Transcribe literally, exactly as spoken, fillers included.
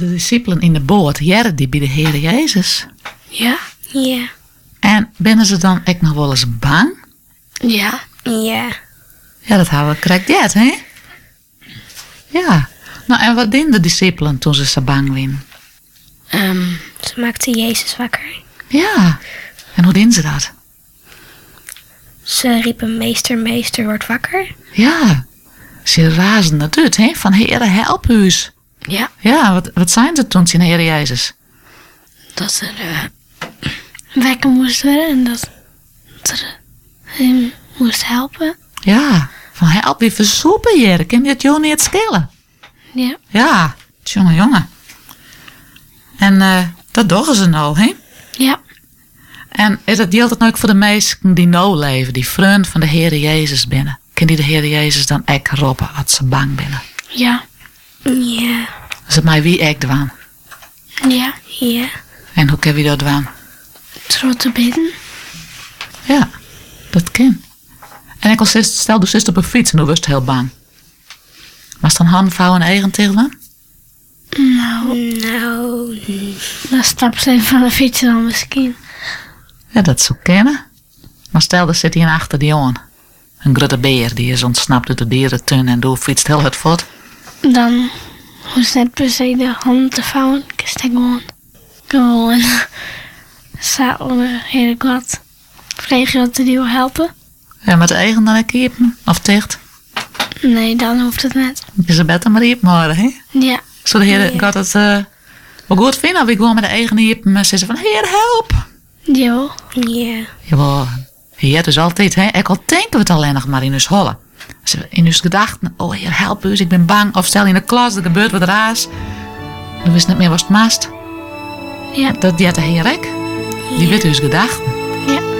de discipelen in de boot, jaren die bij de Heer Jezus. Ja. Ja. En binnen ze dan echt nog wel eens bang? Ja. Ja. Ja, dat hebben we correct dit, hè? Ja. Nou, en wat deden de discipelen toen ze zo bang waren? Um, Ze maakte Jezus wakker. Ja. En hoe deden ze dat? Ze riepen meester, meester, word wakker. Ja. Ze razen het uit, hè? Van Heere, help us. ja. Ja, wat, wat zijn ze toen, zijn Heer Jezus? Dat ze uh, wekken moest worden en dat ze hem moest helpen. Ja. Van help, wie versoepen hier. Kan je het jou niet schelen? Ja. Ja. Jongen, jongen. En uh, dat doen ze nou, hè? Ja. En is het geldt het nou ook voor de mensen die nou leven, die vriend van de Heer Jezus binnen? Kan die de Heer Jezus dan ook roepen als ze bang binnen? Ja. Ja. Zeg maar wie ik doen? Ja. Ja. En hoe kan we dat doen? Door te bidden. Ja, dat kan. En ik al zit, stel dus zit op een fiets en dan was het heel bang. Was dan hand vouwen en eigen tegen dan? Nou, Nou. dan stapt ze even van de fiets dan misschien. Ja, dat zou kennen. Maar stel, er zit hier achter die jongen. Een grote beer, die is ontsnapt uit de dierentuin en door fietst heel het voort. Dan hoeft net per se de handen te vouwen. Ik is gewoon. Gewoon. Zadelen, hele God. Vreeg je dat die wil helpen? Ja, met de eigen dan een kiepen, of ticht. Nee, dan hoeft het net. Je ze beter maar hier morgen, hè? Ja. Zo de Heer Ja. gaat het uh, wel goed vinden of ik gewoon met de eigen kiepen en zeggen van, Heer, help! Jo. Ja. Jawel, Heer, dus altijd, hè? Ik al denken we het alleen nog maar in ons hollen. Als we in ons gedachten, oh Heer, help us, ik ben bang. Of stel in de klas, er gebeurt wat raars. Dan wist niet meer wat het mast. Ja. Dat die had de Heer ook. Die weet dus gedachten. Ja.